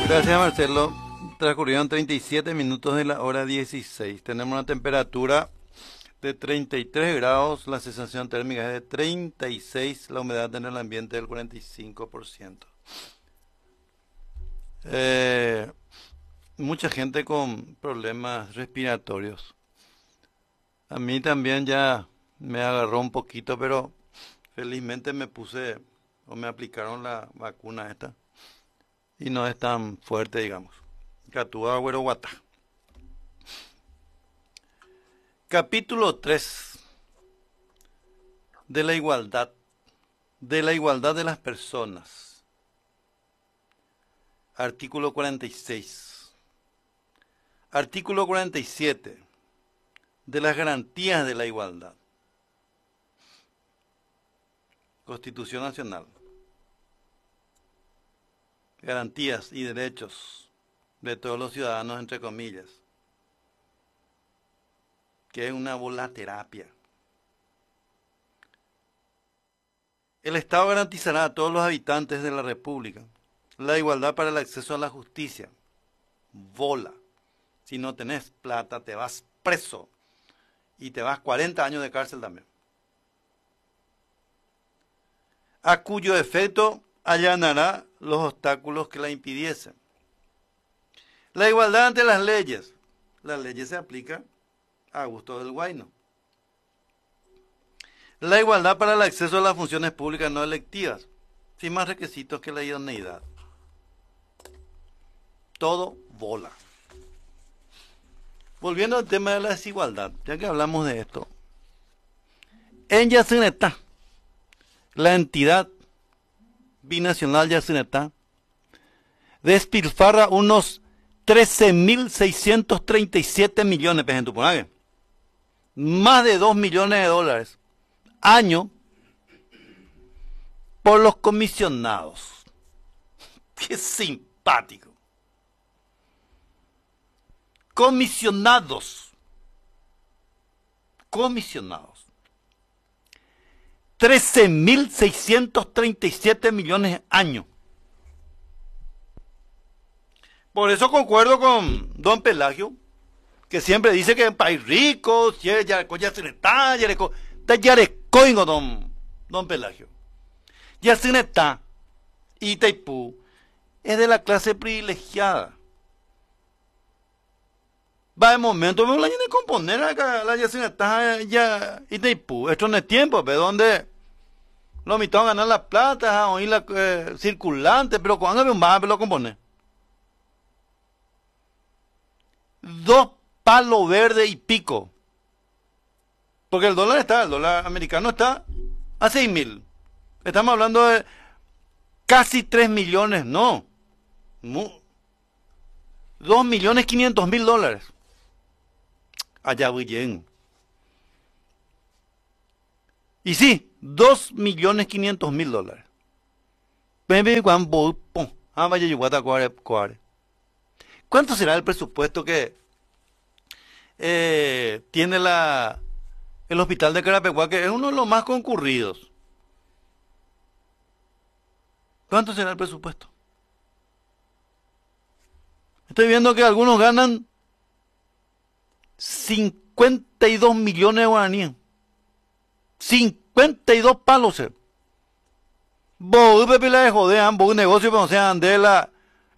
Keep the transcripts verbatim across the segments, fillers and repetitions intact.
Gracias, Marcelo. Transcurrieron treinta y siete minutos de la hora dieciséis. Tenemos una temperatura de treinta y tres grados, la sensación térmica es de treinta y seis, la humedad en el ambiente del cuarenta y cinco por ciento. Eh, mucha gente con problemas respiratorios. A mí también ya me agarró un poquito, pero felizmente me puse o me aplicaron la vacuna esta y no es tan fuerte, digamos. Catúa Agüero Guatá. Capítulo tres de la igualdad, de la igualdad de las personas. Artículo cuarenta y seis. Artículo cuarenta y siete. De las garantías de la igualdad. Constitución Nacional. Garantías y derechos de todos los ciudadanos, entre comillas. Que es una volaterapia. El Estado garantizará a todos los habitantes de la República la igualdad para el acceso a la justicia. Bola. Si no tenés plata, te vas preso. Y te vas cuarenta años de cárcel también. A cuyo efecto allanará los obstáculos que la impidiesen. La igualdad ante las leyes. Las leyes se aplican a gusto del guayno. La igualdad para el acceso a las funciones públicas no electivas, sin más requisitos que la idoneidad. Todo bola. Volviendo al tema de la desigualdad, ya que hablamos de esto. En Yacinetá, la entidad binacional Yacinetá despilfarra unos trece mil seiscientos treinta y siete millones de pesos, más de dos millones de dólares año por los comisionados. Qué simpático. Comisionados. Comisionados. trece mil seiscientos treinta y siete millones año. Por eso concuerdo con don Pelagio, que siempre dice que es un país rico, si es Yareco, Yacinetá, Yareco, está Yarecoingo, don, don Pelagio. Yacinetá y Itaipú es de la clase privilegiada. Va de momento, me la de componer acá, la Yacinetá ya Itaipú. Esto no es tiempo, ¿ve? Donde los mitad ganar la plata, a oír la eh, circulante, pero cuando me va a lo componer. Dos palos verdes y pico. Porque el dólar está, el dólar americano está a seis mil. Estamos hablando de casi tres millones, no. Dos millones quinientos mil dólares. Allá voy bien. Y sí, dos millones quinientos mil dólares. ¿Cuánto será el presupuesto que eh, tiene la, el hospital de Carapecuá, que es uno de los más concurridos? ¿Cuánto será el presupuesto? Estoy viendo que algunos ganan cincuenta y dos millones de guaraníes. cincuenta y dos palos. Vos, Pepe, la de joder, vos, negocio, pero no sean de la.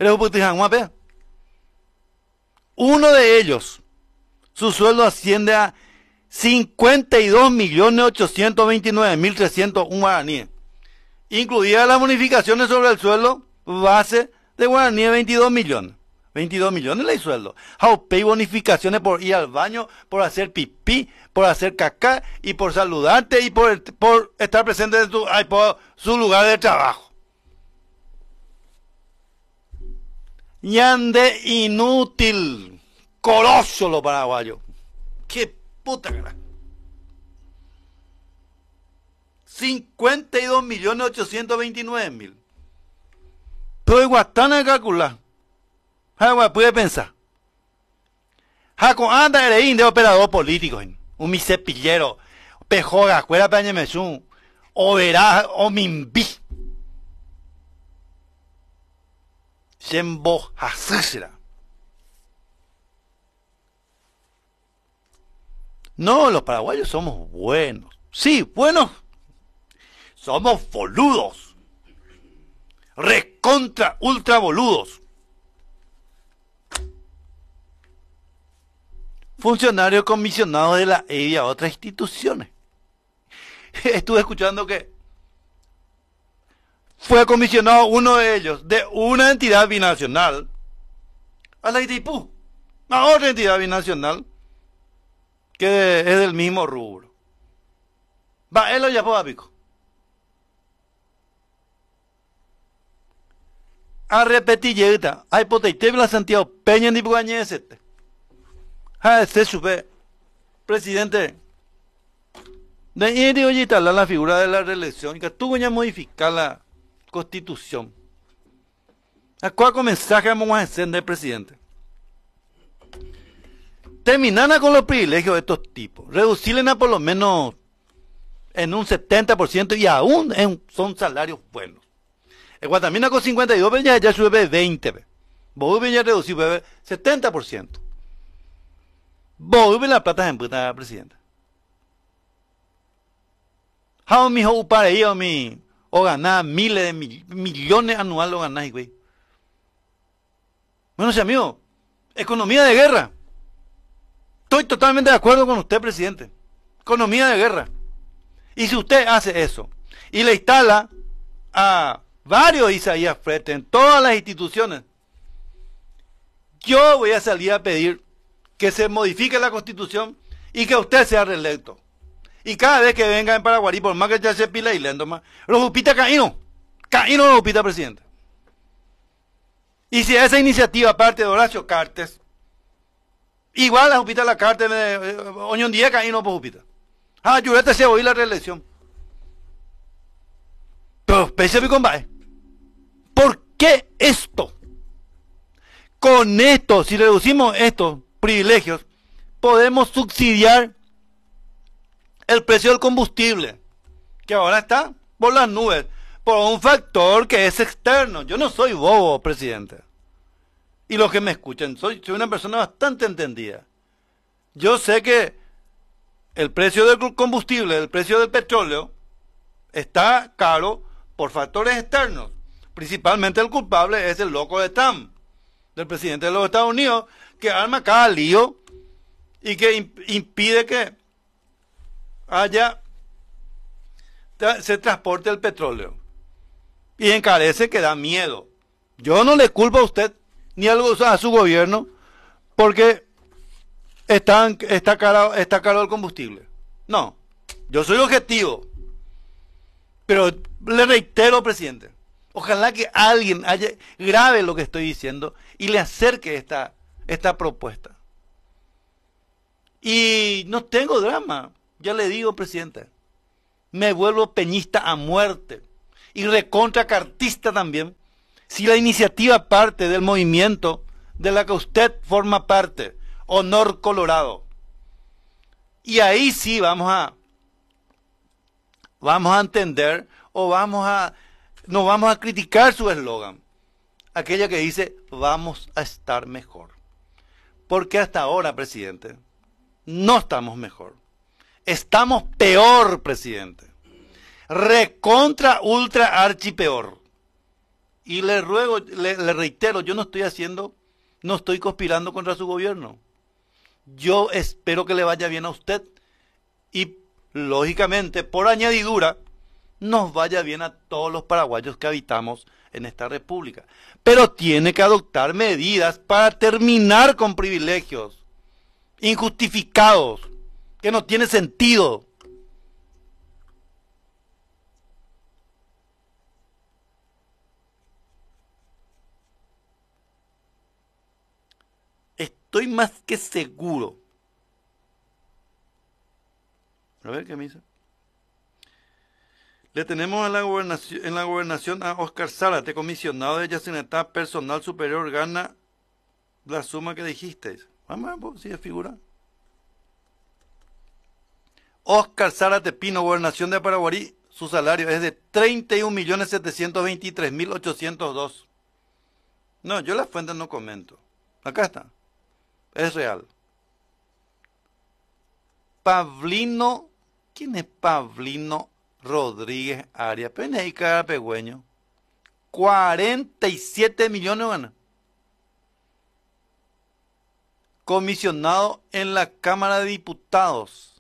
Uno de ellos, su sueldo asciende a cincuenta y dos millones ochocientos veintinueve mil trescientos uno guaraníes, incluidas las bonificaciones sobre el sueldo base de guaraníes veintidós millones. veintidós millones el sueldo. Jaupé bonificaciones por ir al baño, por hacer pipí, por hacer caca y por saludarte y por, por estar presente en tu, ay, por su lugar de trabajo. Ñande inútil, coloso los paraguayos. Qué puta cara. cincuenta y dos millones ochocientos veintinueve mil. Pero igual están a calcular. Jaguar puede pensar. Jaco anda eres de operador político, un misepillero, pejoga, cuera pañemesún, o verá, o mimbi. Shembo Hasishra. No, los paraguayos somos buenos. Sí, buenos. Somos boludos. Recontra, ultra boludos. Funcionarios comisionados de la E I a otras instituciones. Estuve escuchando que fue comisionado uno de ellos de una entidad binacional a la I T I P U, a otra entidad binacional que es del mismo rubro. Va, él lo llamó a pico. A repetir, llega, hay potencia la Santiago Peña ni Pugañesete. Ah, ese supe, presidente. De ir y instalar la figura de la reelección, que tuvo que modificar la constitución. ¿A cuál mensaje vamos a encender, presidente? Terminar con los privilegios de estos tipos, reducirles a por lo menos en un setenta por ciento y aún en, son salarios buenos. En Guatemala con cincuenta y dos, ya, ya sube veinte. Vos ya reducido setenta por ciento. Vos la plata en puta, presidente. How mi ho para ello mi o ganar miles de mil, millones anuales o ganar, güey. Bueno, si amigo, economía de guerra. Estoy totalmente de acuerdo con usted, presidente. Economía de guerra. Y si usted hace eso y le instala a varios Isaías Frete en todas las instituciones, yo voy a salir a pedir que se modifique la constitución y que usted sea reelecto. Y cada vez que venga en Paraguay, por más que ya se pila y lento más, los upita caíno. Caíno los upita, presidente. Y si esa iniciativa parte de Horacio Cartes, igual la upita la Cartes, oñón día caíno por upita. Ah, yo se oí la reelección. Pero, pese mi compadre, ¿por qué esto? Con esto, si reducimos estos privilegios, podemos subsidiar el precio del combustible, que ahora está por las nubes, por un factor que es externo. Yo no soy bobo, presidente. Y los que me escuchan, soy, soy una persona bastante entendida. Yo sé que el precio del combustible, el precio del petróleo, está caro por factores externos. Principalmente el culpable es el loco de Trump, del presidente de los Estados Unidos, que arma cada lío y que imp impide que haya, se transporte el petróleo. Y encarece que da miedo. Yo no le culpo a usted ni a su gobierno porque están, está, caro, está caro el combustible. No, yo soy objetivo. Pero le reitero, presidente, ojalá que alguien haya, grabe lo que estoy diciendo y le acerque esta, esta propuesta. Y no tengo drama, ya le digo, presidente, me vuelvo peñista a muerte y recontra cartista también, si la iniciativa parte del movimiento de la que usted forma parte, Honor Colorado. Y ahí sí vamos a, vamos a entender o vamos a, no vamos a criticar su eslogan, aquella que dice, vamos a estar mejor. Porque hasta ahora, presidente, no estamos mejor. Estamos peor, presidente. Recontra, ultra, archi peor. Y le ruego, le, le reitero, yo no estoy haciendo, no estoy conspirando contra su gobierno. Yo espero que le vaya bien a usted y, lógicamente, por añadidura, nos vaya bien a todos los paraguayos que habitamos en esta república. Pero tiene que adoptar medidas para terminar con privilegios injustificados, que no tiene sentido. Estoy más que seguro. A ver qué me dice. Le tenemos en la gobernación, en la gobernación a Oscar Zárate, comisionado de Yacinetá, personal superior, gana la suma que dijiste. Vamos a ver si es figura. Oscar Zárate Pino, gobernación de Paraguarí, su salario es de treinta y un millones setecientos veintitrés mil ochocientos dos. No, yo las fuentes no comento. Acá está. Es real. Pablino. ¿Quién es Pablino Rodríguez Arias? Pene ahí cara pegüeño. cuarenta y siete millones gana. Comisionado en la Cámara de Diputados.